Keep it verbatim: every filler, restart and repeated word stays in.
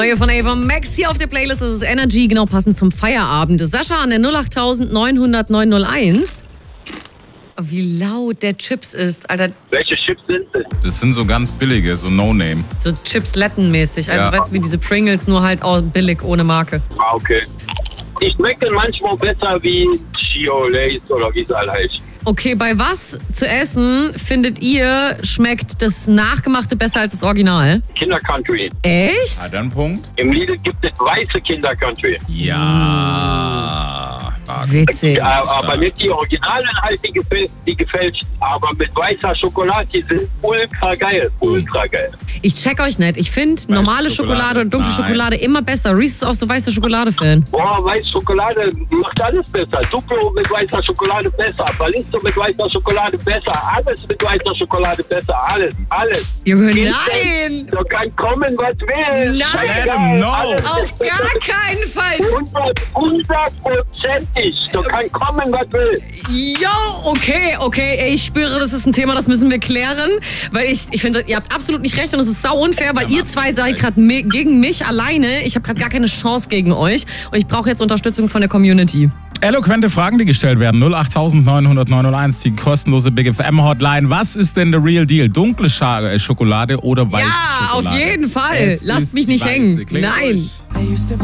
Neue von Ava Max hier auf der Playlist. Das ist Energy, genau passend zum Feierabend. Sascha an der null acht neun null null neun null eins. Oh, wie laut der Chips ist, Alter. Welche Chips sind das? Das sind so ganz billige, so No-Name. So Chips-Letten-mäßig. Also Ja. weißt du, wie diese Pringles, nur halt auch billig, ohne Marke. Ah, okay. Die schmecken manchmal besser wie Chio, Lays oder wie es alle heißt. Okay, bei was zu essen findet ihr, schmeckt das Nachgemachte besser als das Original? Kinder Country. Echt? Ah, dann Punkt. Im Lidl gibt es weiße Kinder Country. Ja. Witzig. Ja, aber nicht die Originalen halt, die, gefäl die gefälscht, aber mit weißer Schokolade, die sind ultra geil. Ultra geil. Ich check euch nicht. Ich finde normale Schokolade Schokolade und dunkle nein. Schokolade immer besser. Reese ist auch so weiße Schokolade-Fan. Boah, weiße Schokolade macht alles besser. Duplo mit weißer Schokolade besser. Balisto mit weißer Schokolade besser. Alles mit weißer Schokolade besser. Alles, alles. Junge, Kind, nein! Da kann kommen, was will. Nein! Scheißegal. No. Alles. Auf gar keinen Fall! Hundertprozentig. Da kann kommen, was will. Jo, okay, okay. Ey, ich spüre, das ist ein Thema, das müssen wir klären. Weil ich, ich finde, ihr habt absolut nicht recht und es ist sau unfair, weil Ja, ihr zwei seid gerade gegen mich alleine. Ich habe gerade gar keine Chance gegen euch und ich brauche jetzt Unterstützung von der Community. Eloquente Fragen, die gestellt werden. null acht neun null null neun null eins, die kostenlose Big F M Hotline. Was ist denn der Real Deal? Dunkle Scha- Schokolade oder weiße Ja, Schokolade? auf jeden Fall. Es Lasst ist mich nicht die weiße. hängen. Klingt Nein. durch.